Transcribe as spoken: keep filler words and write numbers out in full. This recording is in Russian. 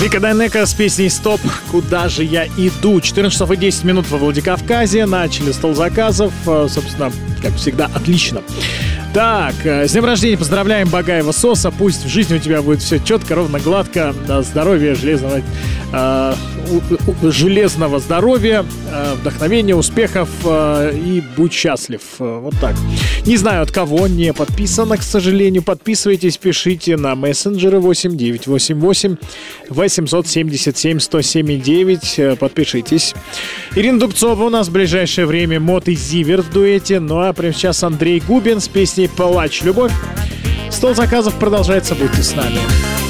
Вика Дайнеко с песней «Стоп! Куда же я иду?» четырнадцать часов и десять минут во Владикавказе. Начали стол заказов. Собственно, как всегда, отлично. Так, с днем рождения поздравляем Багаева Соса. Пусть в жизни у тебя будет все четко, ровно, гладко. Здоровья, железного, э, железного здоровья, э, вдохновения, успехов э, и будь счастлив. Вот так. Не знаю, от кого не подписано, к сожалению. Подписывайтесь, пишите на мессенджеры восемь девятьсот восемьдесят восемь восемьсот семьдесят семь сто семь девять. Подпишитесь. Ирина Дубцова у нас в ближайшее время Мот и Зиверт в дуэте. Ну а прямо сейчас Андрей Губин с песней «Плачь, любовь». Стол заказов продолжается. Будьте с нами.